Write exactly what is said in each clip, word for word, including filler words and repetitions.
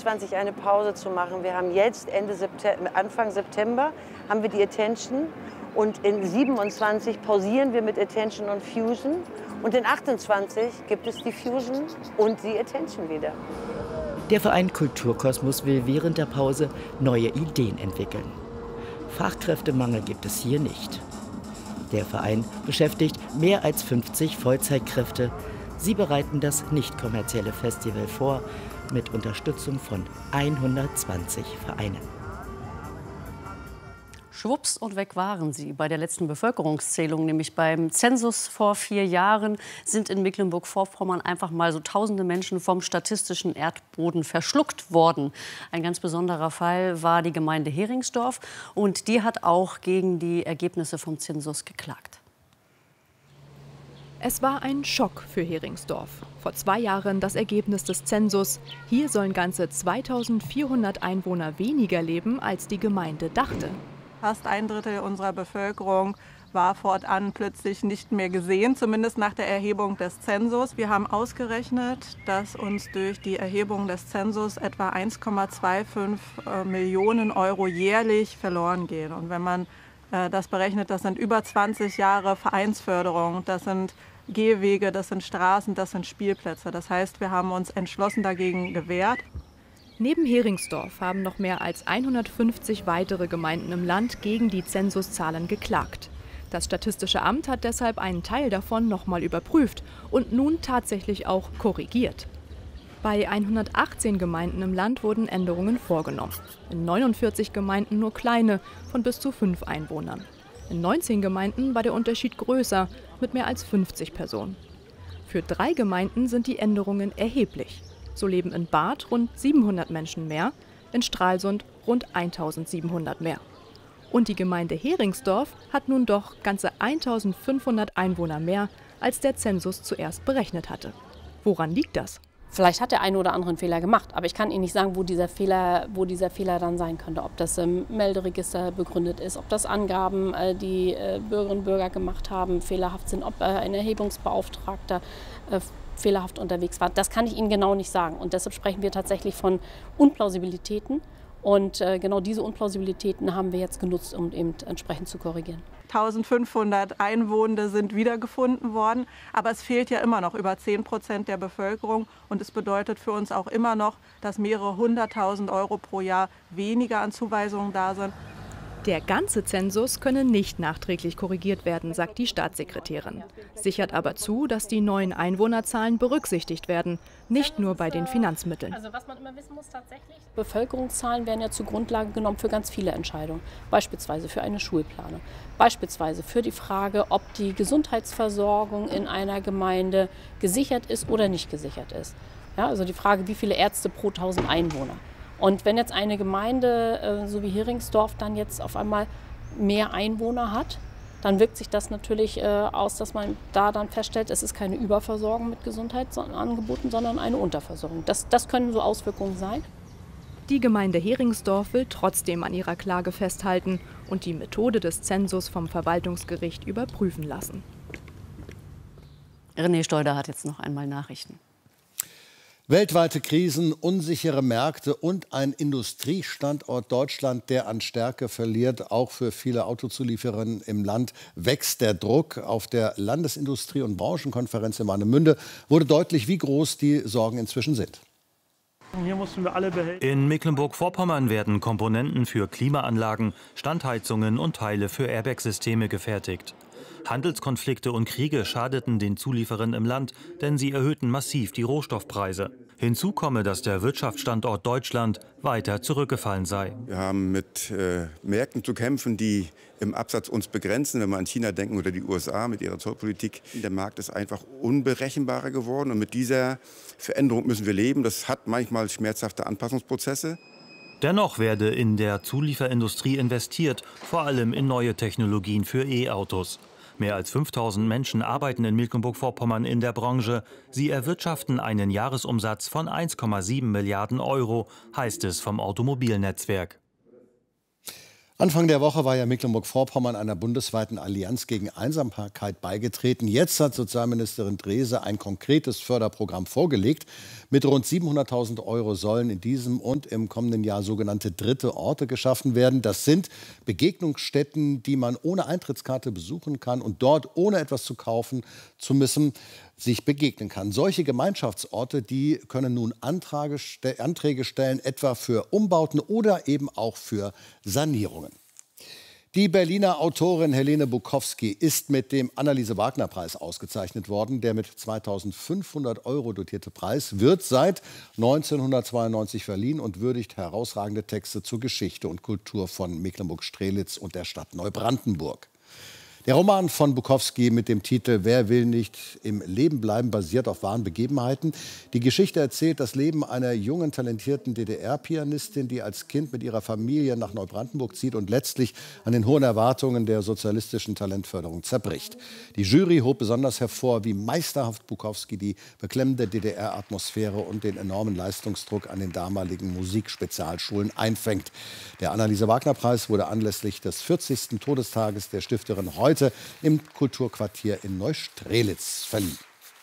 sechsundzwanzig eine Pause zu machen. Wir haben jetzt Ende September, Anfang September haben wir die Attention und in siebenundzwanzig pausieren wir mit Attention und Fusion und in achtundzwanzig gibt es die Fusion und die Attention wieder. Der Verein Kulturkosmos will während der Pause neue Ideen entwickeln. Fachkräftemangel gibt es hier nicht. Der Verein beschäftigt mehr als fünfzig Vollzeitkräfte. Sie bereiten das nicht kommerzielle Festival vor, mit Unterstützung von hundertzwanzig Vereinen. Schwupps und weg waren sie. Bei der letzten Bevölkerungszählung, nämlich beim Zensus vor vier Jahren, sind in Mecklenburg-Vorpommern einfach mal so tausende Menschen vom statistischen Erdboden verschluckt worden. Ein ganz besonderer Fall war die Gemeinde Heringsdorf und die hat auch gegen die Ergebnisse vom Zensus geklagt. Es war ein Schock für Heringsdorf. Vor zwei Jahren das Ergebnis des Zensus. Hier sollen ganze zweitausendvierhundert Einwohner weniger leben, als die Gemeinde dachte. Fast ein Drittel unserer Bevölkerung war fortan plötzlich nicht mehr gesehen, zumindest nach der Erhebung des Zensus. Wir haben ausgerechnet, dass uns durch die Erhebung des Zensus etwa eins Komma fünfundzwanzig Millionen Euro jährlich verloren gehen. Und wenn man äh, das berechnet, das sind über zwanzig Jahre Vereinsförderung, das sind Gehwege, das sind Straßen, das sind Spielplätze. Das heißt, wir haben uns entschlossen dagegen gewehrt. Neben Heringsdorf haben noch mehr als hundertfünfzig weitere Gemeinden im Land gegen die Zensuszahlen geklagt. Das Statistische Amt hat deshalb einen Teil davon nochmal überprüft und nun tatsächlich auch korrigiert. Bei hundertachtzehn Gemeinden im Land wurden Änderungen vorgenommen. In neunundvierzig Gemeinden nur kleine, von bis zu fünf Einwohnern. In neunzehn Gemeinden war der Unterschied größer, mit mehr als fünfzig Personen. Für drei Gemeinden sind die Änderungen erheblich. So leben in Barth rund siebenhundert Menschen mehr, in Stralsund rund eintausendsiebenhundert mehr. Und die Gemeinde Heringsdorf hat nun doch ganze eintausendfünfhundert Einwohner mehr, als der Zensus zuerst berechnet hatte. Woran liegt das? Vielleicht hat der eine oder andere einen Fehler gemacht, aber ich kann Ihnen nicht sagen, wo dieser Fehler, wo dieser Fehler dann sein könnte. Ob das im Melderegister begründet ist, ob das Angaben, die Bürgerinnen und Bürger gemacht haben, fehlerhaft sind, ob ein Erhebungsbeauftragter fehlerhaft unterwegs war. Das kann ich Ihnen genau nicht sagen. Und deshalb sprechen wir tatsächlich von Unplausibilitäten. Und äh, genau diese Unplausibilitäten haben wir jetzt genutzt, um eben entsprechend zu korrigieren. eintausendfünfhundert Einwohner sind wiedergefunden worden, aber es fehlt ja immer noch über zehn Prozent der Bevölkerung. Und es bedeutet für uns auch immer noch, dass mehrere hunderttausend Euro pro Jahr weniger an Zuweisungen da sind. Der ganze Zensus könne nicht nachträglich korrigiert werden, sagt die Staatssekretärin. Sichert aber zu, dass die neuen Einwohnerzahlen berücksichtigt werden, nicht nur bei den Finanzmitteln. Also was man immer wissen muss tatsächlich, Bevölkerungszahlen werden ja zur Grundlage genommen für ganz viele Entscheidungen. Beispielsweise für eine Schulplanung, beispielsweise für die Frage, ob die Gesundheitsversorgung in einer Gemeinde gesichert ist oder nicht gesichert ist. Ja, also die Frage, wie viele Ärzte pro tausend Einwohner. Und wenn jetzt eine Gemeinde, äh, so wie Heringsdorf, dann jetzt auf einmal mehr Einwohner hat, dann wirkt sich das natürlich äh, aus, dass man da dann feststellt, es ist keine Überversorgung mit Gesundheitsangeboten, sondern eine Unterversorgung. Das, das können so Auswirkungen sein. Die Gemeinde Heringsdorf will trotzdem an ihrer Klage festhalten und die Methode des Zensus vom Verwaltungsgericht überprüfen lassen. René Steuder hat jetzt noch einmal Nachrichten. Weltweite Krisen, unsichere Märkte und ein Industriestandort Deutschland, der an Stärke verliert. Auch für viele Autozuliefererinnen im Land wächst der Druck. Auf der Landesindustrie- und Branchenkonferenz in Warnemünde wurde deutlich, wie groß die Sorgen inzwischen sind. Hier mussten wir alle behelfen. In Mecklenburg-Vorpommern werden Komponenten für Klimaanlagen, Standheizungen und Teile für Airbag-Systeme gefertigt. Handelskonflikte und Kriege schadeten den Zulieferern im Land, denn sie erhöhten massiv die Rohstoffpreise. Hinzu komme, dass der Wirtschaftsstandort Deutschland weiter zurückgefallen sei. Wir haben mit äh, Märkten zu kämpfen, die im Absatz uns begrenzen, wenn wir an China denken oder die U S A mit ihrer Zollpolitik. Der Markt ist einfach unberechenbarer geworden und mit dieser Veränderung müssen wir leben. Das hat manchmal schmerzhafte Anpassungsprozesse. Dennoch werde in der Zulieferindustrie investiert, vor allem in neue Technologien für E-Autos. Mehr als fünftausend Menschen arbeiten in Mecklenburg-Vorpommern in der Branche. Sie erwirtschaften einen Jahresumsatz von eins Komma sieben Milliarden Euro, heißt es vom Automobilnetzwerk. Anfang der Woche war ja Mecklenburg-Vorpommern einer bundesweiten Allianz gegen Einsamkeit beigetreten. Jetzt hat Sozialministerin Drese ein konkretes Förderprogramm vorgelegt. Mit rund siebenhunderttausend Euro sollen in diesem und im kommenden Jahr sogenannte dritte Orte geschaffen werden. Das sind Begegnungsstätten, die man ohne Eintrittskarte besuchen kann und dort, ohne etwas zu kaufen zu müssen, sich begegnen kann. Solche Gemeinschaftsorte, die können nun Anträge, Anträge stellen, etwa für Umbauten oder eben auch für Sanierungen. Die Berliner Autorin Helene Bukowski ist mit dem Anneliese-Wagner-Preis ausgezeichnet worden. Der mit zweitausendfünfhundert Euro dotierte Preis wird seit neunzehnhundertzweiundneunzig verliehen und würdigt herausragende Texte zur Geschichte und Kultur von Mecklenburg-Strelitz und der Stadt Neubrandenburg. Der Roman von Bukowski mit dem Titel Wer will nicht im Leben bleiben basiert auf wahren Begebenheiten. Die Geschichte erzählt das Leben einer jungen, talentierten D D R-Pianistin, die als Kind mit ihrer Familie nach Neubrandenburg zieht und letztlich an den hohen Erwartungen der sozialistischen Talentförderung zerbricht. Die Jury hob besonders hervor, wie meisterhaft Bukowski die beklemmende D D R-Atmosphäre und den enormen Leistungsdruck an den damaligen Musikspezialschulen einfängt. Der Anneliese-Wagner-Preis wurde anlässlich des vierzigsten Todestages der Stifterin heute im Kulturquartier in Neustrelitz verliehen.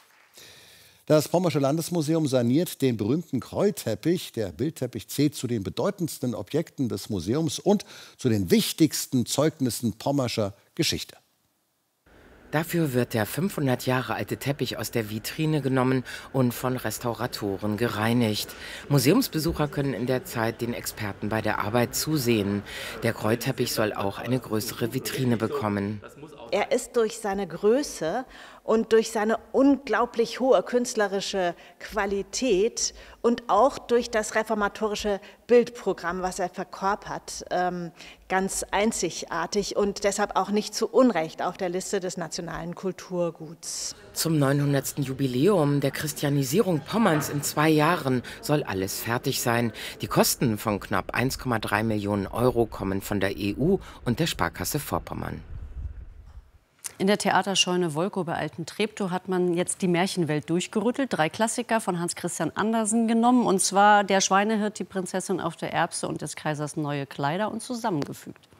Das Pommersche Landesmuseum saniert den berühmten Kreuteppich. Der Bildteppich zählt zu den bedeutendsten Objekten des Museums und zu den wichtigsten Zeugnissen pommerscher Geschichte. Dafür wird der fünfhundert Jahre alte Teppich aus der Vitrine genommen und von Restauratoren gereinigt. Museumsbesucher können in der Zeit den Experten bei der Arbeit zusehen. Der Kreuteppich soll auch eine größere Vitrine bekommen. Er ist durch seine Größe und durch seine unglaublich hohe künstlerische Qualität und auch durch das reformatorische Bildprogramm, was er verkörpert, ganz einzigartig und deshalb auch nicht zu Unrecht auf der Liste des nationalen Kulturguts. Zum neunhundertsten Jubiläum der Christianisierung Pommerns in zwei Jahren soll alles fertig sein. Die Kosten von knapp eins Komma drei Millionen Euro kommen von der E U und der Sparkasse Vorpommern. In der Theaterscheune Wolkow bei Alten-Treptow hat man jetzt die Märchenwelt durchgerüttelt. Drei Klassiker von Hans Christian Andersen genommen. Und zwar Der Schweinehirt, die Prinzessin auf der Erbse und des Kaisers neue Kleider und zusammengefügt.